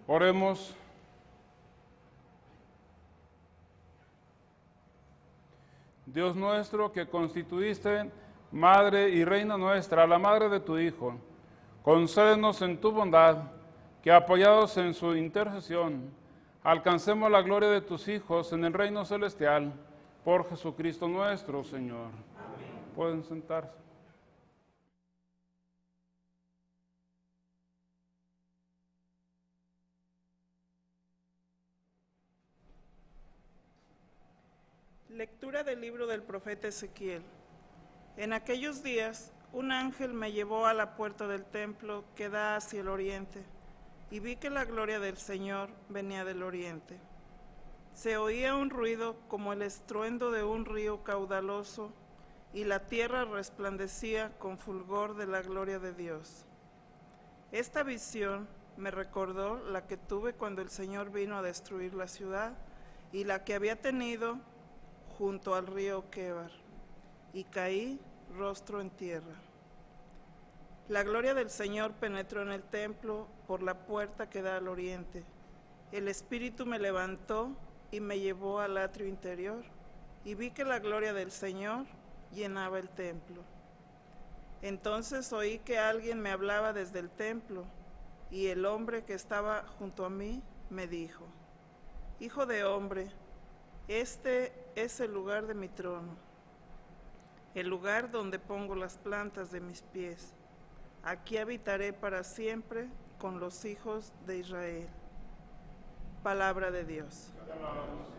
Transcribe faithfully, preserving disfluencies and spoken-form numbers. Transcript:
Oremos. Dios nuestro, que constituiste Madre y Reina nuestra, la Madre de tu Hijo, concédenos en tu bondad que, apoyados en su intercesión, alcancemos la gloria de tus hijos en el reino celestial, por Jesucristo nuestro Señor. Amén. Pueden sentarse. Lectura del libro del profeta Ezequiel. En aquellos días, un ángel me llevó a la puerta del templo que da hacia el oriente, y vi que la gloria del Señor venía del oriente. Se oía un ruido como el estruendo de un río caudaloso, y la tierra resplandecía con fulgor de la gloria de Dios. Esta visión me recordó la que tuve cuando el Señor vino a destruir la ciudad, y la que había tenido junto al río Quebar, y caí rostro en tierra. La gloria del Señor penetró en el templo por la puerta que da al oriente. El Espíritu me levantó y me llevó al atrio interior, y vi que la gloria del Señor llenaba el templo. Entonces oí que alguien me hablaba desde el templo, y el hombre que estaba junto a mí me dijo: Hijo de hombre, este es el lugar de mi trono, el lugar donde pongo las plantas de mis pies. Aquí habitaré para siempre con los hijos de Israel. Palabra de Dios.